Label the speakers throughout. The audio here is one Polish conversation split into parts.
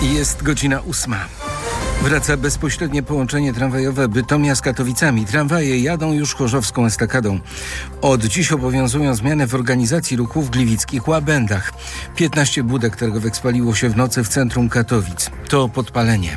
Speaker 1: Jest godzina 8. Wraca bezpośrednie połączenie tramwajowe Bytomia z Katowicami. Tramwaje jadą już chorzowską estakadą. Od dziś obowiązują zmiany w organizacji ruchu w gliwickich Łabędach. 15 budek targowych spaliło się w nocy w centrum Katowic. To podpalenie.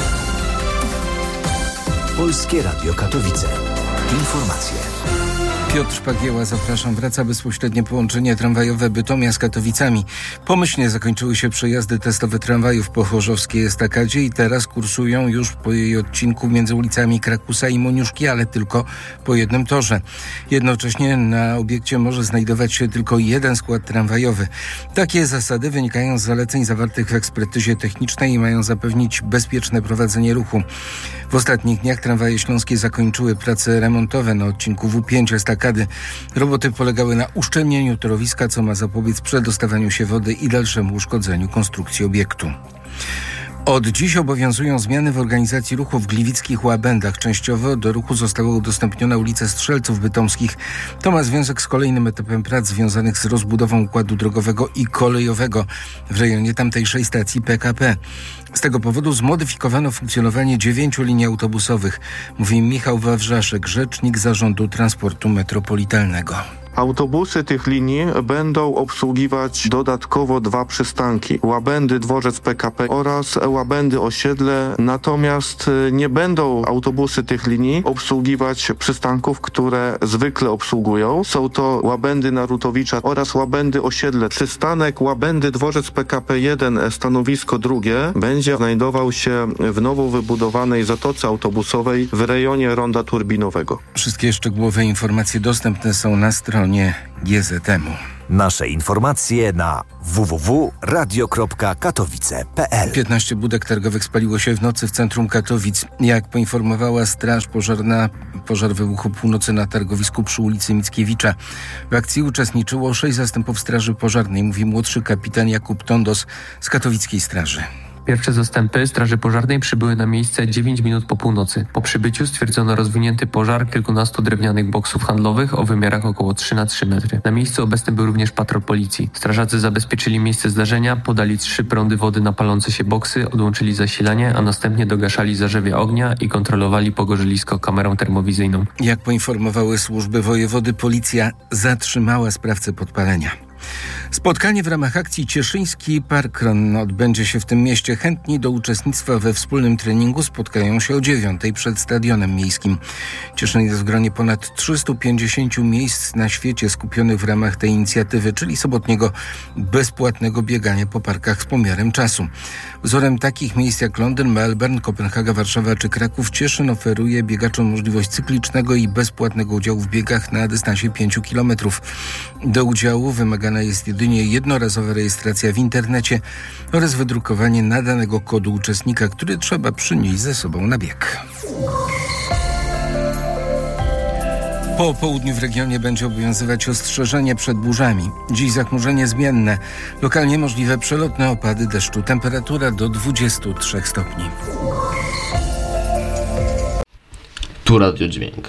Speaker 2: Polskie Radio Katowice. Informacje.
Speaker 1: Piotr Szpagieła, zapraszam. Wraca bezpośrednie połączenie tramwajowe Bytomia z Katowicami. Pomyślnie zakończyły się przejazdy testowe tramwajów po chorzowskiej estakadzie i teraz kursują już po jej odcinku między ulicami Krakusa i Moniuszki, ale tylko po jednym torze. Jednocześnie na obiekcie może znajdować się tylko jeden skład tramwajowy. Takie zasady wynikają z zaleceń zawartych w ekspertyzie technicznej i mają zapewnić bezpieczne prowadzenie ruchu. W ostatnich dniach tramwaje śląskie zakończyły prace remontowe na odcinku W5 estakady. Roboty polegały na uszczelnieniu torowiska, co ma zapobiec przedostawaniu się wody i dalszemu uszkodzeniu konstrukcji obiektu. Od dziś obowiązują zmiany w organizacji ruchu w gliwickich Łabędach. Częściowo do ruchu została udostępniona ulica Strzelców Bytomskich. To ma związek z kolejnym etapem prac związanych z rozbudową układu drogowego i kolejowego w rejonie tamtejszej stacji PKP. Z tego powodu zmodyfikowano funkcjonowanie 9 linii autobusowych, mówi Michał Wawrzaszek, rzecznik Zarządu Transportu Metropolitalnego.
Speaker 3: Autobusy tych linii będą obsługiwać dodatkowo 2 przystanki. Łabędy Dworzec PKP oraz Łabędy Osiedle. Natomiast nie będą autobusy tych linii obsługiwać przystanków, które zwykle obsługują. Są to Łabędy Narutowicza oraz Łabędy Osiedle. Przystanek Łabędy Dworzec PKP 1, stanowisko drugie, będzie znajdował się w nowo wybudowanej zatoce autobusowej w rejonie Ronda Turbinowego.
Speaker 1: Wszystkie szczegółowe informacje dostępne są na stronie GZM-u.
Speaker 2: Nasze informacje na www.radio.katowice.pl.
Speaker 1: 15 budek targowych spaliło się w nocy w centrum Katowic. Jak poinformowała Straż Pożarna, pożar wybuchł o północy na targowisku przy ulicy Mickiewicza. W akcji uczestniczyło 6 zastępów straży pożarnej, mówi młodszy kapitan Jakub Tondos z katowickiej straży.
Speaker 4: Pierwsze zastępy Straży Pożarnej przybyły na miejsce 9 minut po północy. Po przybyciu stwierdzono rozwinięty pożar kilkunastu drewnianych boksów handlowych o wymiarach około 3x3 metry. Na miejscu obecny był również patrol policji. Strażacy zabezpieczyli miejsce zdarzenia, podali 3 prądy wody na palące się boksy, odłączyli zasilanie, a następnie dogaszali zarzewie ognia i kontrolowali pogorzylisko kamerą termowizyjną.
Speaker 1: Jak poinformowały służby wojewody, policja zatrzymała sprawcę podpalenia. Spotkanie w ramach akcji Cieszyński Parkrun odbędzie się w tym mieście. Chętni do uczestnictwa we wspólnym treningu spotkają się o 9:00 przed Stadionem Miejskim. Cieszyn jest w gronie ponad 350 miejsc na świecie skupionych w ramach tej inicjatywy, czyli sobotniego bezpłatnego biegania po parkach z pomiarem czasu. Wzorem takich miejsc jak Londyn, Melbourne, Kopenhaga, Warszawa czy Kraków, Cieszyn oferuje biegaczom możliwość cyklicznego i bezpłatnego udziału w biegach na dystansie 5 km. Do udziału wymagana jest jedynie jednorazowa rejestracja w internecie oraz wydrukowanie nadanego kodu uczestnika, który trzeba przynieść ze sobą na bieg. Po południu w regionie będzie obowiązywać ostrzeżenie przed burzami. Dziś zachmurzenie zmienne. Lokalnie możliwe przelotne opady deszczu. Temperatura do 23 stopni.
Speaker 5: Tu Radiodźwięk.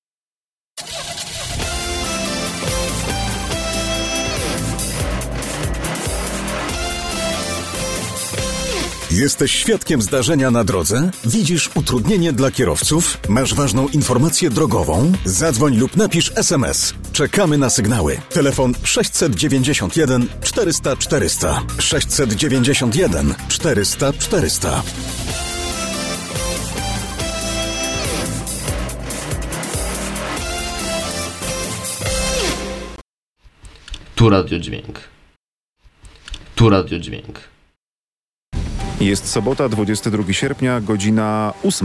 Speaker 6: Jesteś świadkiem zdarzenia na drodze? Widzisz utrudnienie dla kierowców? Masz ważną informację drogową? Zadzwoń lub napisz SMS. Czekamy na sygnały. Telefon 691 400 400. 691 400 400.
Speaker 5: Tu Radiodźwięk. Tu Radiodźwięk.
Speaker 7: Jest sobota, 22 sierpnia, godzina 8.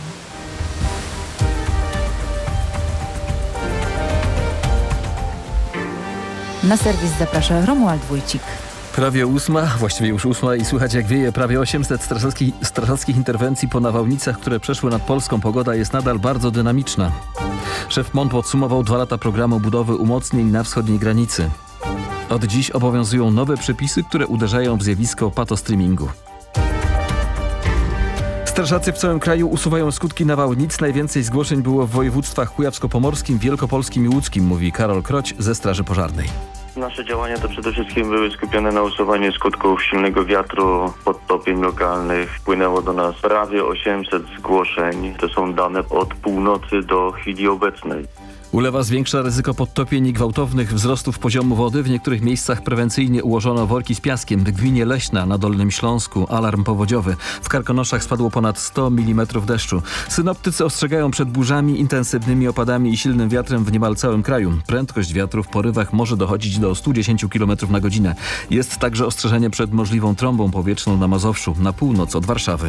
Speaker 8: Na serwis zaprasza Romuald Wójcik.
Speaker 9: Prawie 8, właściwie już 8 i słychać jak wieje. Prawie 800 strażackich interwencji po nawałnicach, które przeszły nad Polską. Pogoda jest nadal bardzo dynamiczna. Szef MON podsumował 2 lata programu budowy umocnień na wschodniej granicy. Od dziś obowiązują nowe przepisy, które uderzają w zjawisko patostreamingu. Strażacy w całym kraju usuwają skutki nawałnic. Najwięcej zgłoszeń było w województwach kujawsko-pomorskim, wielkopolskim i łódzkim, mówi Karol Kroć ze Straży Pożarnej.
Speaker 10: Nasze działania to przede wszystkim były skupione na usuwaniu skutków silnego wiatru, podtopień lokalnych. Wpłynęło do nas prawie 800 zgłoszeń. To są dane od północy do chwili obecnej.
Speaker 9: Ulewa zwiększa ryzyko podtopień i gwałtownych wzrostów poziomu wody. W niektórych miejscach prewencyjnie ułożono worki z piaskiem. W gminie Leśna na Dolnym Śląsku alarm powodziowy. W Karkonoszach spadło ponad 100 mm deszczu. Synoptycy ostrzegają przed burzami, intensywnymi opadami i silnym wiatrem w niemal całym kraju. Prędkość wiatru w porywach może dochodzić do 110 km na godzinę. Jest także ostrzeżenie przed możliwą trąbą powietrzną na Mazowszu, na północ od Warszawy.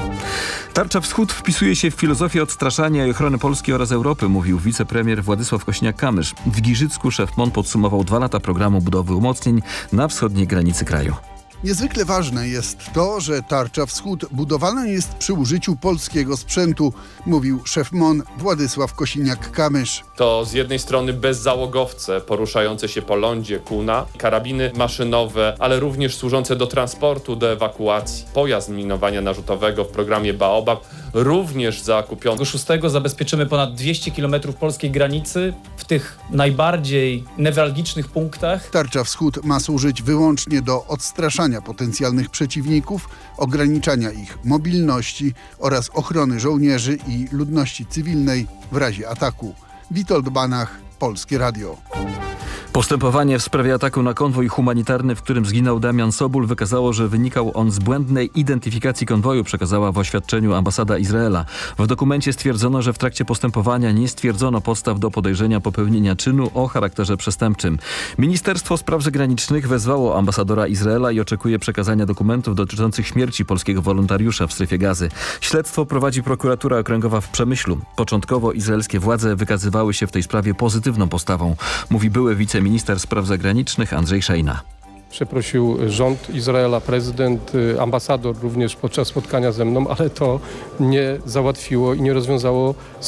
Speaker 9: Tarcza Wschód wpisuje się w filozofię odstraszania i ochrony Polski oraz Europy, mówił wicepremier Władysław Kosiniak-Kamysz. W Giżycku szef MON podsumował 2 lata programu budowy umocnień na wschodniej granicy kraju.
Speaker 11: Niezwykle ważne jest to, że Tarcza Wschód budowana jest przy użyciu polskiego sprzętu, mówił szef MON Władysław Kosiniak-Kamysz.
Speaker 12: To z jednej strony bezzałogowce poruszające się po lądzie Kuna, karabiny maszynowe, ale również służące do transportu, do ewakuacji. Pojazd minowania narzutowego w programie Baobab również zakupiony.
Speaker 13: 6 zabezpieczymy ponad 200 km polskiej granicy w tych najbardziej newralgicznych punktach.
Speaker 11: Tarcza Wschód ma służyć wyłącznie do odstraszania potencjalnych przeciwników, ograniczania ich mobilności oraz ochrony żołnierzy i ludności cywilnej w razie ataku. Witold Banach, Polskie Radio.
Speaker 9: Postępowanie w sprawie ataku na konwój humanitarny, w którym zginął Damian Sobul, wykazało, że wynikał on z błędnej identyfikacji konwoju, przekazała w oświadczeniu ambasada Izraela. W dokumencie stwierdzono, że w trakcie postępowania nie stwierdzono podstaw do podejrzenia popełnienia czynu o charakterze przestępczym. Ministerstwo Spraw Zagranicznych wezwało ambasadora Izraela i oczekuje przekazania dokumentów dotyczących śmierci polskiego wolontariusza w strefie Gazy. Śledztwo prowadzi prokuratura okręgowa w Przemyślu. Początkowo izraelskie władze wykazywały się w tej sprawie pozytywną postawą, mówi były wiceminister spraw zagranicznych Andrzej Szejna.
Speaker 14: Przeprosił rząd Izraela, prezydent, ambasador również podczas spotkania ze mną, ale to nie załatwiło i nie rozwiązało